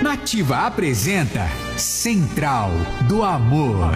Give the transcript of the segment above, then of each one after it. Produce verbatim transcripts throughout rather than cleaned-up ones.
Nativa apresenta Central do Amor.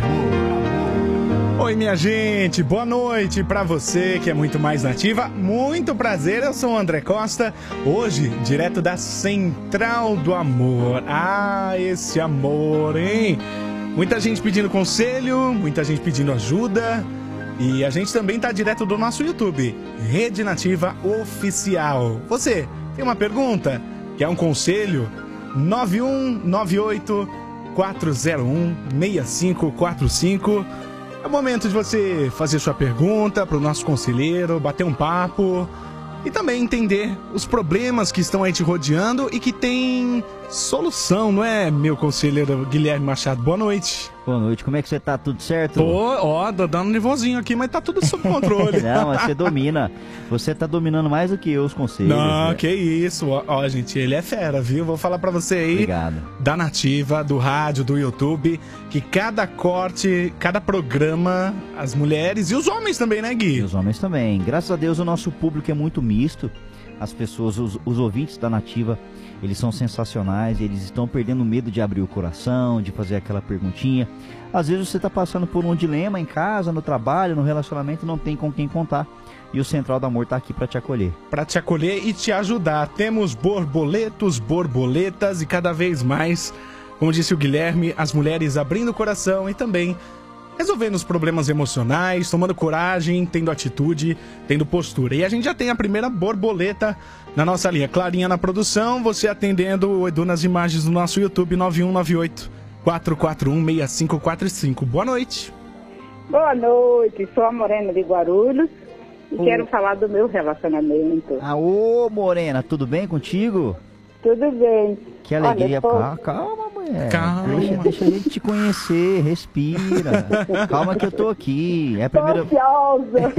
Oi, minha gente, boa noite pra você que é muito mais nativa. Muito prazer, eu sou o André Costa. Hoje, direto da Central do Amor. Ah, esse amor, hein? Muita gente pedindo conselho, muita gente pedindo ajuda. E a gente também tá direto do nosso YouTube, Rede Nativa Oficial. Você tem uma pergunta? Quer um conselho? nove um nove oito quatro zero um seis cinco quatro cinco. É o momento de você fazer sua pergunta para o nosso conselheiro, bater um papo e também entender os problemas que estão aí te rodeando e que tem solução, não é, meu conselheiro Guilherme Machado? Boa noite. Boa noite, como é que você tá? Tudo certo? Tô, ó, tô dando um nervosinho aqui, mas tá tudo sob controle. Não, mas você domina. Você tá dominando mais do que eu os conselhos. Não, né? que isso. Ó, ó, gente, ele é fera, viu? Vou falar pra você aí. Obrigado. Da Nativa, do rádio, do YouTube, que cada corte, cada programa, as mulheres e os homens também, né, Gui? E os homens também. Graças a Deus o nosso público é muito misto. As pessoas, os, os ouvintes da Nativa, eles são sensacionais, eles estão perdendo medo de abrir o coração, de fazer aquela perguntinha. Às vezes você está passando por um dilema em casa, no trabalho, no relacionamento, não tem com quem contar. E o Central do Amor está aqui para te acolher. Para te acolher e te ajudar. Temos borboletos, borboletas e cada vez mais, como disse o Guilherme, as mulheres abrindo o coração e também resolvendo os problemas emocionais, tomando coragem, tendo atitude, tendo postura. E a gente já tem a primeira borboleta na nossa linha. Clarinha na produção, você atendendo o Edu nas imagens do nosso YouTube, nove um nove oito quatro quatro um seis cinco quatro cinco. Boa noite. Boa noite, sou a Morena de Guarulhos e oh. quero falar do meu relacionamento. Ah, ô Morena, tudo bem contigo? Tudo bem. Que alegria. Olha, tô... calma, calma, mulher. Calma. Deixa, deixa a gente te conhecer, respira. Calma que eu tô aqui. É a primeira... Tô ansiosa.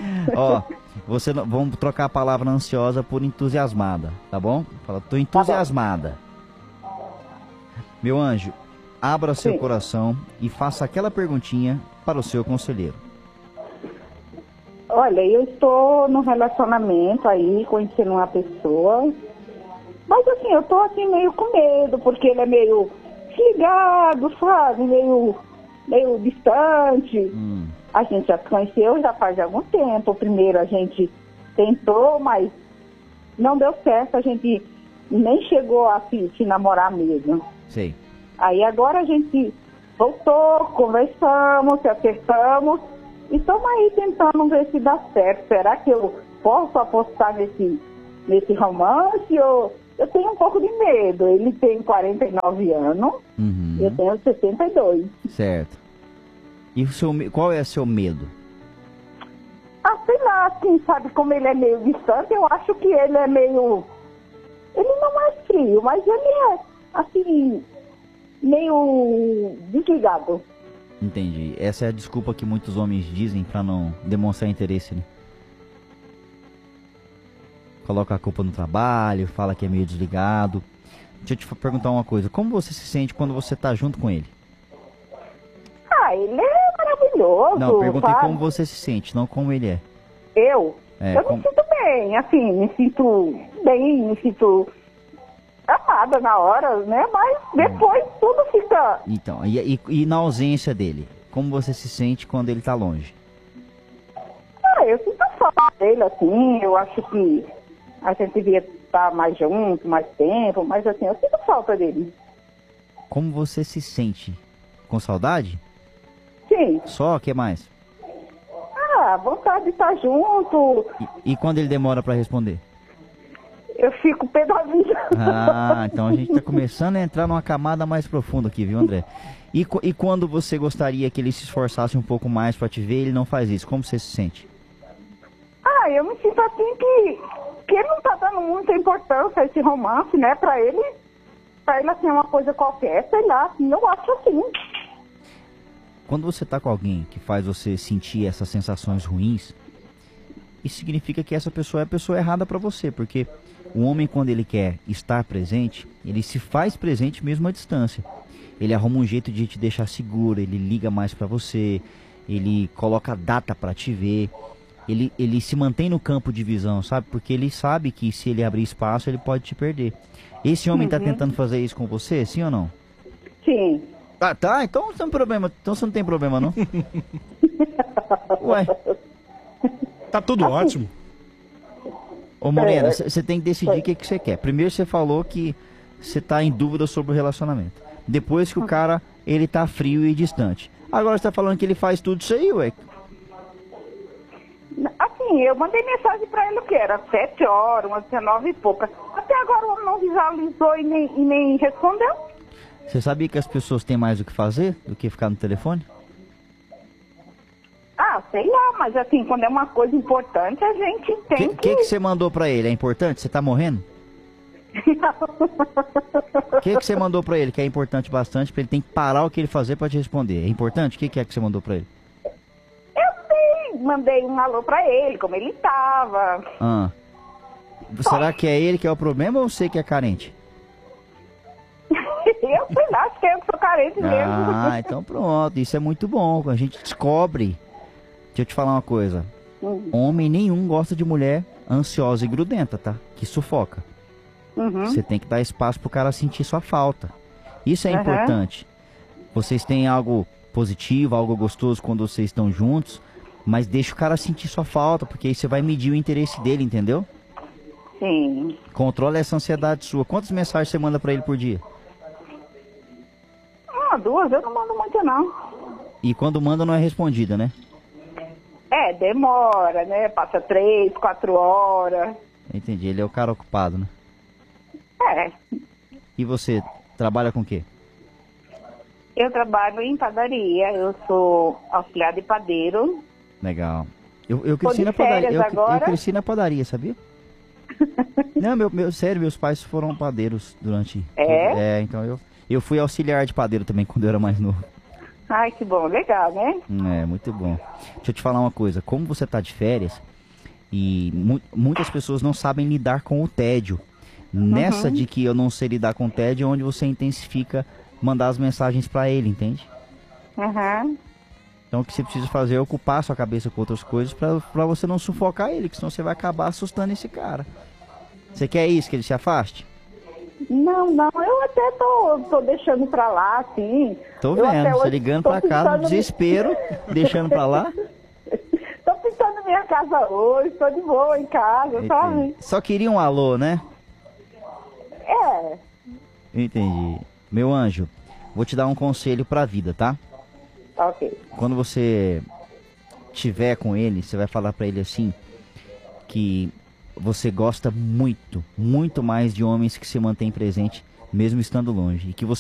Ó, você não... vamos trocar a palavra ansiosa por entusiasmada, tá bom? Fala, tô entusiasmada. Tá bom. Meu anjo, abra seu Sim. coração e faça aquela perguntinha para o seu conselheiro. Olha, eu estou num relacionamento aí, conhecendo uma pessoa... Mas assim, eu tô assim meio com medo, porque ele é meio desligado, sabe? Meio, meio distante. Hum. A gente já se conheceu já faz algum tempo. Primeiro a gente tentou, mas não deu certo. A gente nem chegou a se, se namorar mesmo. Sim. Aí agora a gente voltou, conversamos, se acertamos. E estamos aí tentando ver se dá certo. Será que eu posso apostar nesse, nesse romance ou... Eu tenho um pouco de medo. Ele tem quarenta e nove anos, uhum. eu tenho sessenta e dois. Certo. E o seu, qual é o seu medo? Ah, sei lá, assim, sabe, como ele é meio distante, eu acho que ele é meio... Ele não é frio, mas ele é, assim, meio desligado. Entendi. Essa é a desculpa que muitos homens dizem pra não demonstrar interesse, né? Coloca a culpa no trabalho, fala que é meio desligado. Deixa eu te perguntar uma coisa. Como você se sente quando você tá junto com ele? Ah, ele é maravilhoso. Não, perguntei sabe? Como você se sente, não como ele é. Eu? É, eu como... me sinto bem, assim, me sinto bem, me sinto amada na hora, né? Mas depois hum. tudo fica... Então, e, e, e na ausência dele? Como você se sente quando ele tá longe? Ah, eu sinto falta dele, assim, eu acho que a gente devia estar mais junto, mais tempo, mas assim, eu sinto falta dele. Como você se sente? Com saudade? Sim. Só? O que mais? Ah, vontade de estar junto. E, e quando ele demora pra responder? Eu fico pé da vida. Ah, então a gente tá começando a entrar numa camada mais profunda aqui, viu, André? E, e quando você gostaria que ele se esforçasse um pouco mais pra te ver, ele não faz isso. Como você se sente? Ah, eu me sinto assim que... que ele não tá dando muita importância a esse romance, né? Pra ele, pra ele assim, é uma coisa qualquer, sei lá, assim, eu acho assim. Quando você tá com alguém que faz você sentir essas sensações ruins, isso significa que essa pessoa é a pessoa errada pra você, porque o homem, quando ele quer estar presente, ele se faz presente mesmo à distância. Ele arruma um jeito de te deixar seguro, ele liga mais pra você, ele coloca data pra te ver. ele, ele se mantém no campo de visão, sabe? Porque ele sabe que se ele abrir espaço, ele pode te perder. Esse homem tá Uhum. tentando fazer isso com você, sim ou não? Sim. Ah, tá, então não tem problema, então você não tem problema não. Ué, Tá tudo ótimo. ô Morena, É. você tem que decidir o que que você quer. Primeiro você falou que você tá em dúvida sobre o relacionamento. Depois que o cara, ele tá frio e distante. Agora você tá falando que ele faz tudo isso aí, ué. Assim, eu mandei mensagem pra ele o que era sete horas, umas dezenove e pouca. Até agora o homem não visualizou e nem, e nem respondeu. Você sabia que as pessoas têm mais o que fazer do que ficar no telefone? Ah, sei lá, mas assim, quando é uma coisa importante, a gente O tem que, que que você mandou pra ele? É importante? Você tá morrendo? O que que você mandou pra ele que é importante bastante, pra ele tem que parar o que ele fazer pra te responder? É importante? O que que é que você mandou pra ele? Eu sei, mandei um alô pra ele, como ele tava. Ah. Será que é ele que é o problema ou você que é carente? Eu sei lá, acho que eu que sou carente mesmo. Ah, então pronto. Isso é muito bom. A gente descobre. Deixa eu te falar uma coisa. Uhum. Homem nenhum gosta de mulher ansiosa e grudenta, tá? Que sufoca. Uhum. Você tem que dar espaço pro cara sentir sua falta. Isso é Aham. importante. Vocês têm algo positivo, algo gostoso quando vocês estão juntos, mas deixa o cara sentir sua falta, porque aí você vai medir o interesse dele, entendeu? Sim. Controla essa ansiedade sua. Quantas mensagens você manda pra ele por dia? Ah, duas, eu não mando muito não. E quando manda não é respondida, né? É, demora, né? Passa três, quatro horas. Entendi, ele é o cara ocupado, né? É, E você trabalha com o quê? eu trabalho em padaria, eu sou auxiliar de padeiro. Legal. Eu, eu Tô cresci de na padaria. férias Eu, eu agora. cresci na padaria, sabia? Não, meu, meu, sério, meus pais foram padeiros durante. É? É, então eu, eu fui auxiliar de padeiro também quando eu era mais novo. Ai, que bom, legal, né? É, muito bom. Deixa eu te falar uma coisa. Como você tá de férias e mu muitas pessoas não sabem lidar com o tédio. Nessa de que eu não sei lidar com o tédio é onde você intensifica mandar as mensagens pra ele, entende? Uhum. Então o que você precisa fazer é ocupar sua cabeça com outras coisas pra, pra você não sufocar ele, que senão você vai acabar assustando esse cara. Você quer isso, que ele se afaste? Não, não, eu até tô, tô deixando pra lá, assim. Tô Eu vendo, até você hoje ligando tô pra casa no pintando- desespero, deixando pra lá. Tô pintando minha casa hoje, tô de boa em casa, sabe? Entendi. Só queria um alô, né? É, Entendi. Meu anjo, vou te dar um conselho pra vida, tá? ok. Quando você tiver com ele, você vai falar pra ele assim que você gosta muito, muito mais de homens que se mantêm presente mesmo estando longe e que você